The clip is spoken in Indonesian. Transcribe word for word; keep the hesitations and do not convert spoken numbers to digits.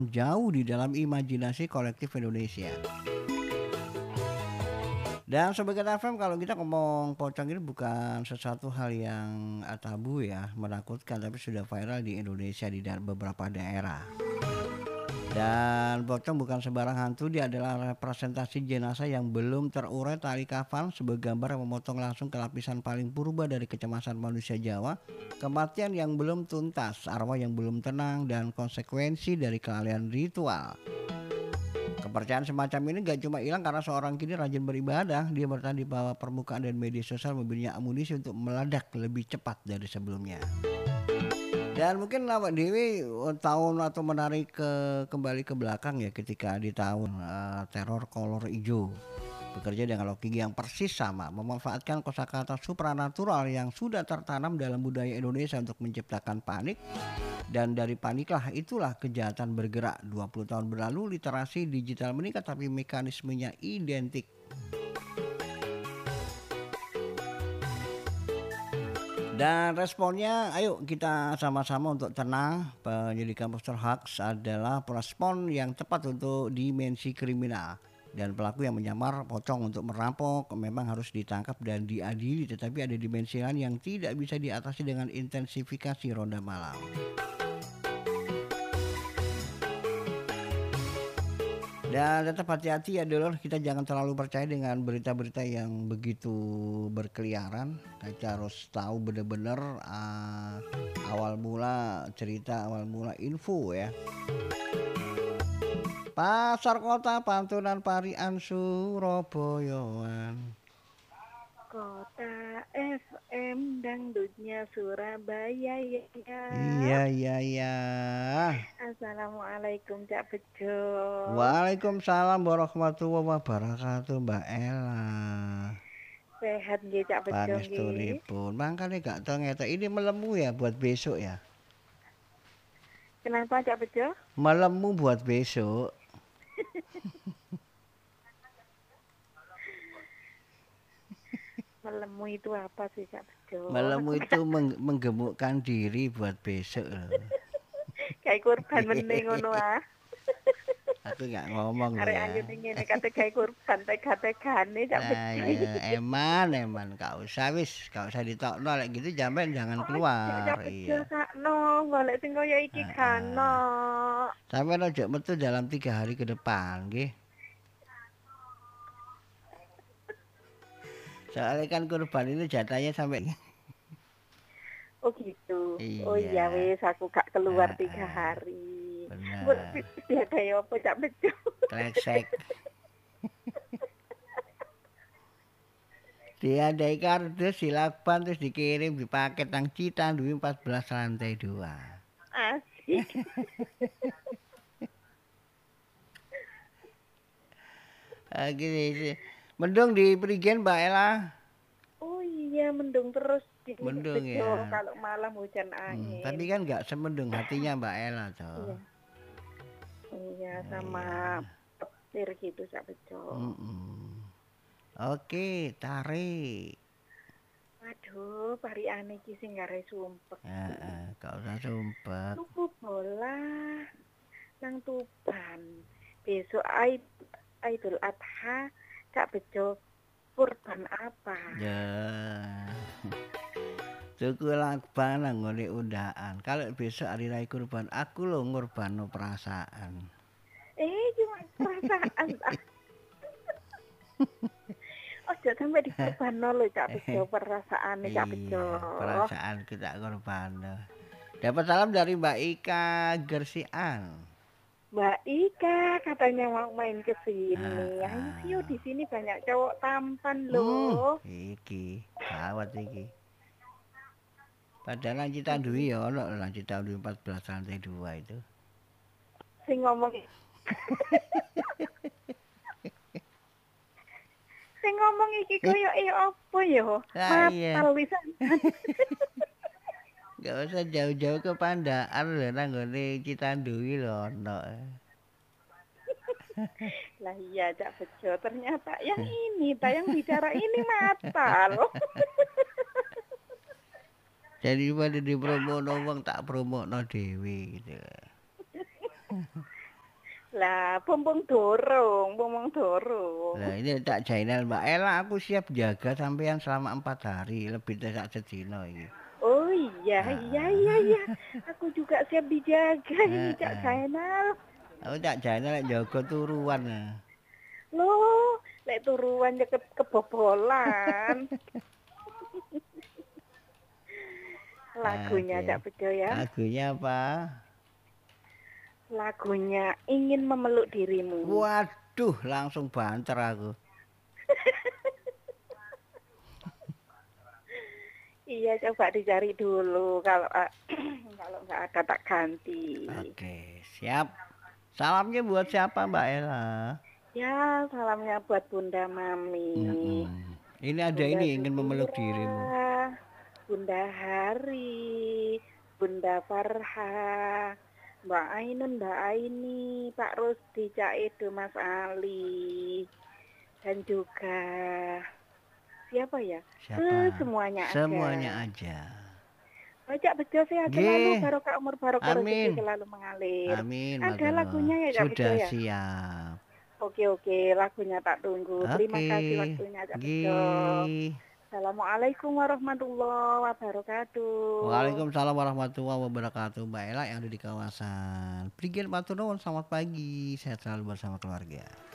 jauh di dalam imajinasi kolektif Indonesia. Dan Sobat F M, kalau kita ngomong pocong ini bukan sesuatu hal yang eh, tabu ya, menakutkan, tapi sudah viral di Indonesia di da- beberapa daerah. Dan pocong bukan sembarang hantu, dia adalah representasi jenazah yang belum terurai tali kafan, sebuah gambar yang memotong langsung ke lapisan paling purba dari kecemasan manusia Jawa, kematian yang belum tuntas, arwah yang belum tenang, dan konsekuensi dari kelalaian ritual. Kepercayaan semacam ini gak cuma hilang karena seorang kini rajin beribadah, dia bertahan di bawah permukaan dan media sosial memberinya amunisi untuk meledak lebih cepat dari sebelumnya. Dan mungkin awak Dewi eh, tahun atau menarik ke kembali ke belakang ya, ketika di tahun eh, teror kolor hijau bekerja dengan logika yang persis sama, memanfaatkan kosakata supranatural yang sudah tertanam dalam budaya Indonesia untuk menciptakan panik, dan dari paniklah itulah kejahatan bergerak. dua puluh tahun berlalu, literasi digital meningkat tapi mekanismenya identik. Dan responnya, ayo kita sama-sama untuk tenang. Penyelidikan poster hoax adalah respon yang tepat untuk dimensi kriminal. Dan pelaku yang menyamar pocong untuk merampok memang harus ditangkap dan diadili. Tetapi ada dimensi lain yang tidak bisa diatasi dengan intensifikasi ronda malam. Dan tetap hati-hati ya dulur, kita jangan terlalu percaya dengan berita-berita yang begitu berkeliaran. Kita harus tahu benar-benar uh, awal mula cerita, awal mula info ya. Pasar Kota Pantunan Parian Surabayaan. Kota F M dangdutnya Surabaya ya. Iya iya iya. Assalamualaikum Cak Bejo. Waalaikumsalam warahmatullahi wabarakatuh Mbak Ella. Sehat nggih Cak Bejo nggih. Pangestunipun. Mangkane gak tau ngetok ini melemu ya buat besok ya. Kenapa Cak Bejo? Melemu buat besok. Melemu itu apa sih Cak Bejo? Melemu itu meng- menggemukkan diri buat besok loh. Kayak kurban meneng ngono ah. Aku gak ngomong loh Arek ya. ayu ning ngene kate kayak kurban tega-tegane Cak Nah Bejo. ya eman eman gak usah wis, gak usah ditokno lek gitu jampen jangan Ojo keluar. Cak Bejo Iya. sakno, golek sing kaya iki kano. Sampai ojo metu dalam tiga hari ke depan, nggih. Soalnya kan kurban ini jatahnya sampai. Oh gitu. Oh iya Iya. wes aku gak keluar Ah, tiga ah, hari. Mbok benar. dia kayak apa Cak Bejo? Kleksek. Diadai kardus silakban terus dikirim di paket nang Citanduy empat belas lantai dua. Asik. Ah, gini, mendung di Prigen Mbak Ella. Oh iya mendung terus di Cak Mendung Bejo ya. kalau malam hujan Hmm, tapi angin. kan nggak semendung hatinya Mbak Ella toh. Iya. Iya sama Iya. petir gitu Cak Bejo. Mm-mm. Oke, tarik. Waduh, pari aneh ki sing gare sumpek Ya, ki. eh, gak usah sumpek. Tuku bola nang Tuban. Besok Aid Aidul Adha Cak Bejo kurban apa? Ya. Tuku lakban nang ngone undaan. Kalau besok hari raya kurban, aku lo ngurbano perasaan. Eh cuma perasaan. Ojo sampai dikurbano lho Cak Bejo perasaane Cak Bejo. Iya, perasaan kita ngurbano. Dapat salam dari Mbak Ika Gersian. Mbak Ika katanya mau main ke Ah, sini. Ayo ah. di sini banyak cowok tampan Hmm, loh. iki, gawat iki. Padahal lanjutan Dwi ya, ono lanjutan Dwi empat belas lantai dua itu. Sing ngomong Sing ngomong iki koyo eh apa ya? Nah iya, Matal wisan. gak usah jauh-jauh ke Pandaan lho, nang nggone Citanduy lho ono. Lah iya Cak Bejo, ternyata yang ini, tayang bicara ini matal. Jadi pada dipromono wong tak promokno dhewe gitu. Lah, pompong dorong, pompong dorong. Lah ini tak Jainal Mbak Ela, aku siap jaga sampean selama empat hari, lebih dari sak sedina iki. Oh iya, iya, iya, iya. Heeh. Aku juga siap dijaga ini Cak Heeh. Zainal. Aku tak Jainal lek jaga turuan. Loh, lek turuan ya ke kebobolan. Lagunya Oke. Cak Bejo ya. Lagunya apa? Lagunya Ingin Memeluk Dirimu. Waduh, langsung banter aku. Iya, coba dicari dulu. Kalau eh, kalau nggak ada tak ganti. Oke, siap. Salamnya buat siapa Mbak Ella? Ya, salamnya buat Bunda Mami, Mm-mm. Ini ada Bunda ini ingin memeluk dirimu. Zuhura, Bunda Hari, Bunda Farha, Mbak Ainun, Mbak Aini, Pak Rusdi, Cak Edo, Mas Ali, dan juga siapa ya? Ke Siapa? semuanya aja. Semuanya aja. Cak Bejo sehat selalu, G. barokah umur, barokah rezeki Amin. selalu mengalir. Amin, Ada matur. lagunya ya Cak Bejo Sudah ya? siap. Oke oke, lagunya tak tunggu. Terima Oke. kasih waktunya Cak G. Bejo. Assalamualaikum warahmatullahi wabarakatuh. Waalaikumsalam warahmatullahi wabarakatuh. Mbak Ella yang ada di kawasan Prigen Matur Nuwun, selamat pagi. Sehat selalu bersama keluarga.